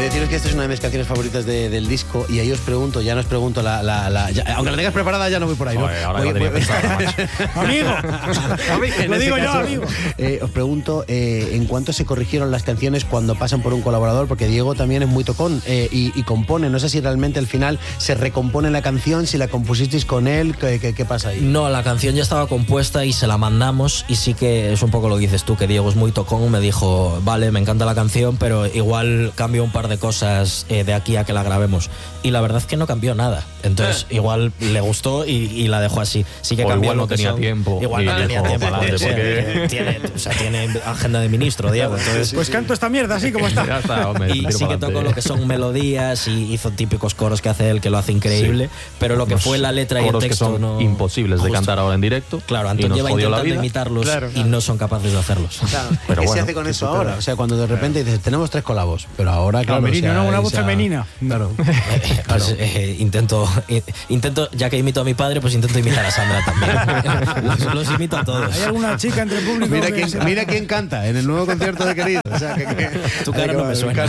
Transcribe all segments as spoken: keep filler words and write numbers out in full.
deciros que esta es una de mis canciones favoritas de, del disco y ahí os pregunto, ya no os pregunto la... la, la ya, aunque la tengas preparada ya no voy por ahí, ¿no? Joder, ahora voy, voy, voy, ¡Amigo! En Lo este digo caso, yo, amigo. Eh, os pregunto, eh, ¿en cuánto se corrigieron las canciones cuando pasan por un colaborador? Porque Diego también es muy tocón eh, y, y compone. No sé si realmente al final se recompone la canción, si la compusisteis con él, ¿qué, qué, qué pasa ahí? No, la canción ya estaba compuesta y se la mandamos y sí que es un poco lo que dices tú, que Diego es muy tocón, me dijo, vale, me encanta la canción, pero igual cambio un par de cosas eh, de aquí a que la grabemos. Y la verdad es que no cambió nada. Entonces, eh. igual le gustó y, y la dejó así. Sí que o cambió igual no tenía son, tiempo. Igual no tenía tiempo. Adelante, sí, porque... tiene, o sea, tiene agenda de ministro, Diego. Entonces, pues canto esta mierda así como está. Ya está, hombre, y sí que tocó lo que son melodías y hizo típicos coros que hace él, que lo hace increíble. Sí. Pero lo que Los fue la letra y el texto que son no... imposibles de Justo. cantar ahora en directo. Claro, Antón lleva intentando imitarlos claro, claro. y no son capaces de hacerlos. Claro. Pero ¿Qué bueno, se hace con eso ahora? O sea, cuando de repente dices, tenemos tres colabos, pero ahora, claro, no, Merino, o sea, no, una voz esa... femenina. Claro. Eh, pues, eh, intento, eh, intento, ya que imito a mi padre, pues intento imitar a Sandra también. los, los imito a todos. ¿Hay alguna chica entre el público? Mira, que quién, sea... mira quién canta en el nuevo concierto de Querido. O sea, que, que, tu cara no me suena.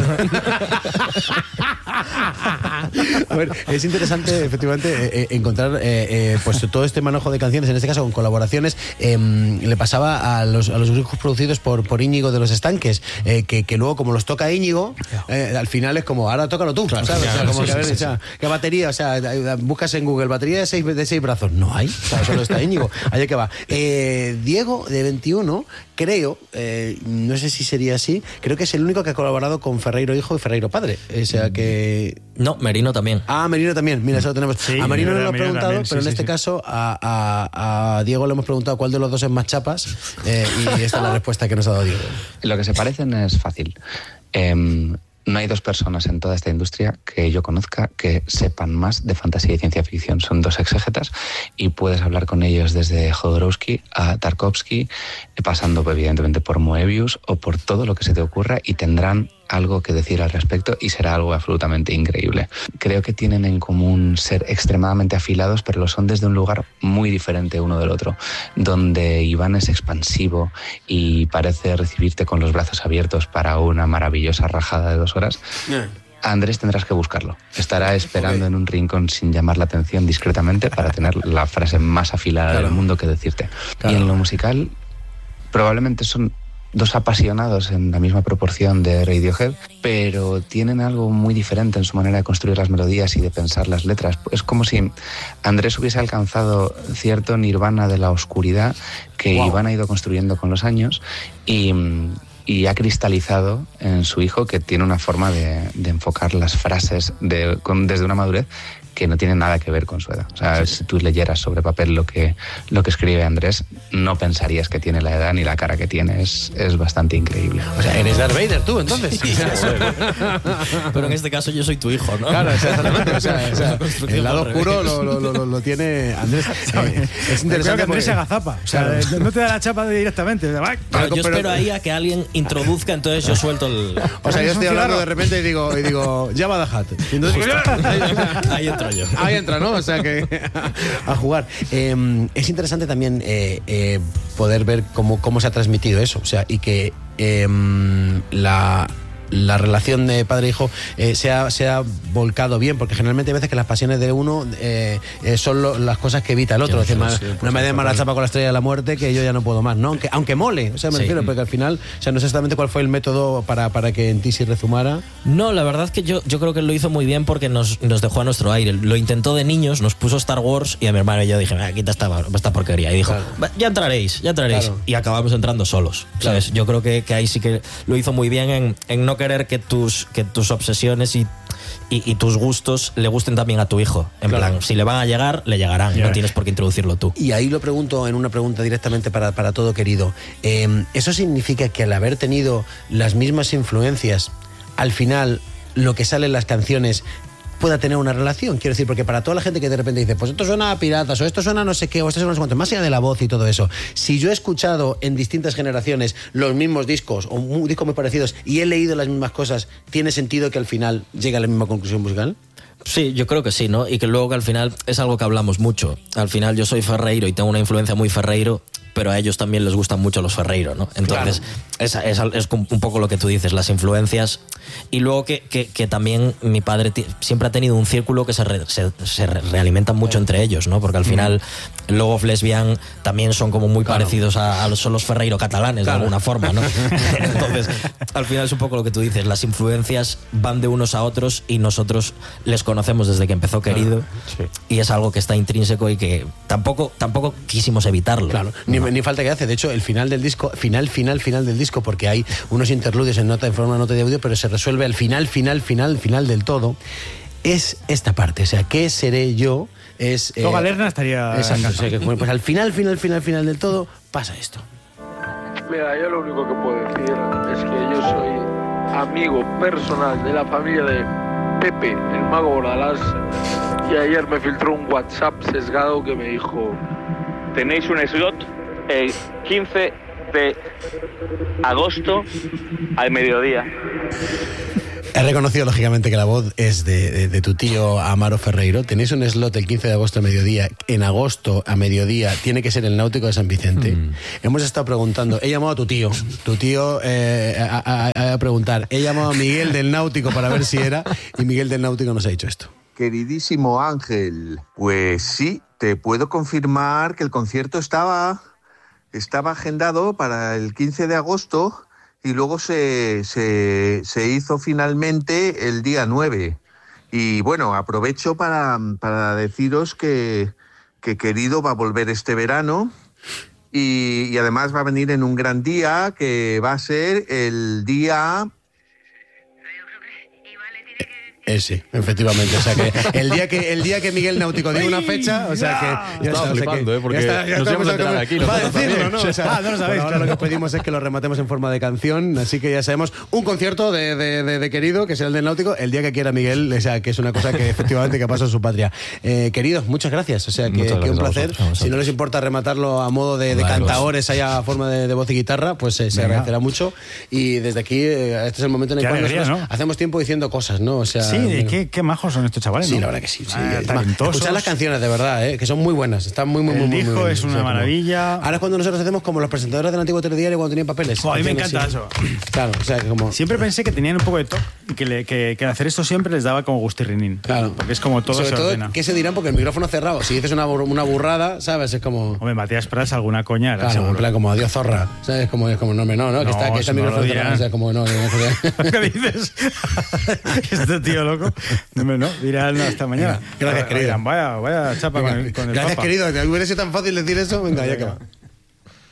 A ver, es interesante, efectivamente, eh, encontrar eh, eh, pues todo este manojo de canciones, en este caso con colaboraciones. Eh, le pasaba a los, a los grupos producidos por, por Íñigo de los Estanques, eh, que, que luego, como los toca Íñigo, eh, al final es como, ahora tócalo tú, claro, ¿sabes? Claro, o sea, como sí, que, a ver, sí, o sea, ¿qué batería? O sea, buscas en Google, batería de seis, de seis brazos. No hay, o sea, solo está Íñigo. Allá que va. Eh, Diego, de veintiuno, creo, eh, no sé si sería así, creo que es el único que ha colaborado con Ferreiro Hijo y Ferreiro Padre. O sea que... No, Merino también. Ah, Merino también. Mira, eso lo tenemos. Sí, a Merino no lo hemos preguntado, también, pero sí, en sí, este sí. caso a, a, a Diego le hemos preguntado cuál de los dos es más chapas eh, y esta es la respuesta que nos ha dado Diego. Lo que se parecen es fácil. Eh, no hay dos personas en toda esta industria que yo conozca que sepan más de fantasía y ciencia ficción. Son dos exégetas y puedes hablar con ellos desde Jodorowsky a Tarkovsky, pasando evidentemente por Moebius o por todo lo que se te ocurra y tendrán algo que decir al respecto y será algo absolutamente increíble. Creo que tienen en común ser extremadamente afilados, pero lo son desde un lugar muy diferente uno del otro, donde Iván es expansivo y parece recibirte con los brazos abiertos para una maravillosa rajada de dos horas. Yeah. A Andrés tendrás que buscarlo. Estará esperando okay. en un rincón sin llamar la atención discretamente para tener la frase más afilada claro. del mundo que decirte. Claro. Y en lo musical, probablemente son dos apasionados en la misma proporción de Radiohead, pero tienen algo muy diferente en su manera de construir las melodías y de pensar las letras. Es como si Andrés hubiese alcanzado cierto nirvana de la oscuridad que wow. Iván ha ido construyendo con los años y, y ha cristalizado en su hijo, que tiene una forma de, de enfocar las frases de, con, desde una madurez que no tiene nada que ver con su edad. O sea, si tú leyeras sobre papel lo que, lo que escribe Andrés, no pensarías que tiene la edad ni la cara que tiene. Es, es bastante increíble. O sea, eres Darth Vader tú, entonces. Sí, pero en este caso yo soy tu hijo, ¿no? Claro, exactamente. O sea, o sea, el lado oscuro lo, lo, lo, lo tiene Andrés. Eh, es interesante que Andrés se agazapa. O sea, claro. no te da la chapa directamente. Pero pero, yo espero ahí a que alguien introduzca, entonces yo suelto el... O sea, yo estoy hablando de repente y digo, y digo ya va Dajat. Y entonces, ahí entro yo. Ahí entra, ¿no? O sea que a jugar. Eh, es interesante también eh, eh, poder ver cómo, cómo se ha transmitido eso. O sea, y que eh, la... la relación de padre-hijo eh, se, ha, se ha volcado bien, porque generalmente hay veces que las pasiones de uno eh, eh, son lo, las cosas que evita el otro. Sí, es decir, sí, sí, no me den mala chapa con la estrella de la muerte, que yo ya no puedo más, ¿no? Aunque, aunque mole, o sea, me sí. refiero, porque al final, o sea, no sé exactamente cuál fue el método para, para que en ti se rezumara. No, la verdad es que yo, yo creo que lo hizo muy bien porque nos, nos dejó a nuestro aire. Lo intentó de niños, nos puso Star Wars y a mi hermano y yo dije, ah, quita esta, esta porquería. Y dijo, claro. ya entraréis, ya entraréis. Claro. Y acabamos entrando solos, ¿sabes? Claro. Yo creo que, que ahí sí que lo hizo muy bien en, en no querer que tus que tus obsesiones y, y, y tus gustos le gusten también a tu hijo. En claro. plan, si le van a llegar, le llegarán. Yeah. No tienes por qué introducirlo tú. Y ahí lo pregunto en una pregunta directamente para, para todo querido. Eh, ¿Eso significa que al haber tenido las mismas influencias, al final lo que sale en las canciones pueda tener una relación? Quiero decir, porque para toda la gente que de repente dice, pues esto suena a piratas, o esto suena no sé qué, o esto suena no sé cuánto, más allá de la voz y todo eso, si yo he escuchado en distintas generaciones los mismos discos, o un discos muy parecidos, y he leído las mismas cosas, ¿tiene sentido que al final llegue a la misma conclusión musical? Sí, yo creo que sí, ¿no? Y que luego que al final es algo que hablamos mucho. Al final yo soy ferreiro y tengo una influencia muy ferreiro, pero a ellos también les gustan mucho los Ferreiro, ¿no? Entonces, claro. es, es, es un poco lo que tú dices, las influencias. Y luego que, que, que también mi padre t- siempre ha tenido un círculo que se, re, se, se realimentan mucho entre ellos, ¿no? Porque al final, mm. Love of Lesbian también son como muy claro. parecidos a, a los, son los Ferreiro catalanes, claro. de alguna forma, ¿no? Entonces, al final es un poco lo que tú dices, las influencias van de unos a otros y nosotros les conocemos desde que empezó Querido, claro. sí. y es algo que está intrínseco y que tampoco, tampoco quisimos evitarlo. Claro, ni, no. ni falta que hace. De hecho, el final del disco, final, final, final del disco, porque hay unos interludios en nota en forma de nota de audio, pero se resuelve al final, final, final, final del todo, es esta parte. O sea, ¿qué seré yo? Es eh, Galerna estaría exacto, o sea, que, pues al final, final, final, final del todo pasa esto. Mira, yo lo único que puedo decir es que yo soy amigo personal de la familia de Pepe, el Mago Bordalás, y ayer me filtró un WhatsApp sesgado que me dijo: tenéis un slot el quince de agosto al mediodía. He reconocido, lógicamente, que la voz es de, de, de tu tío Amaro Ferreiro. Tenéis un slot el quince de agosto a mediodía. En agosto a mediodía tiene que ser el Náutico de San Vicente. Mm. Hemos estado preguntando. He llamado a tu tío. Tu tío eh, a, a, a preguntar. He llamado a Miguel del Náutico para ver si era. Y Miguel del Náutico nos ha dicho esto. Queridísimo Ángel, pues sí, te puedo confirmar que el concierto estaba, estaba agendado para el quince de agosto y luego se, se, se hizo finalmente el día nueve. Y bueno, aprovecho para, para deciros que, que Querido va a volver este verano y, y además va a venir en un gran día que va a ser el día... Eh, sí, efectivamente. O sea que el día que el día que Miguel Náutico diga una fecha, o sea que ya estaba flipando, ¿eh? Porque ya está, ya nos íbamos a enterar aquí. Va a decirlo, ¿no? O sea, ah, no lo sabéis. Ahora claro. Lo que pedimos es que lo rematemos en forma de canción, así que ya sabemos un concierto de, de, de, de Querido, que será el del Náutico, el día que quiera Miguel, o sea, que es una cosa que efectivamente que pasa en su patria. Eh, queridos, muchas gracias. O sea, que, que un placer. Si no les importa rematarlo a modo de, de vale, cantaores, allá a forma de, de voz y guitarra, pues eh, se Venga. agradecerá mucho. Y desde aquí, eh, este es el momento en el cual nosotros ¿no? hacemos tiempo diciendo cosas, ¿no? O sea, sí, bueno, qué, qué majos son estos chavales, ¿no? Sí, la verdad que sí. sí. Ah, talentosos. Escuchad las canciones, de verdad, ¿eh? Que son muy buenas. Están muy, muy, muy, el muy, disco muy es una o sea, maravilla. Como... Ahora es cuando nosotros hacemos como los presentadores del antiguo telediario cuando tenían papeles. Oh, a mí me encanta sí. eso. Claro, o sea, como... Siempre pensé que tenían un poco de toque y que, le, que, que hacer esto siempre les daba como gustirrinín. Claro. Porque es como todo Sobre se todo, ordena. ¿qué se dirán? Porque el micrófono cerrado. Si dices una, una burrada, ¿sabes? Es como... Hombre, Matías Prats, alguna coña. Claro, seguro. en plan como adiós zorra. ¿Sabes? Como, es como no, no, no, no que está, que está el no micrófono cerrado. O sea, como no. no ¿Qué dices? Este tío loco. No, no, dirán no, hasta mañana. Gracias, querido. Vaya, vaya chapa Venga, con el, con el Gracias, papa. querido. ¿Te hubiera sido tan fácil decir eso? Venga, ya que va.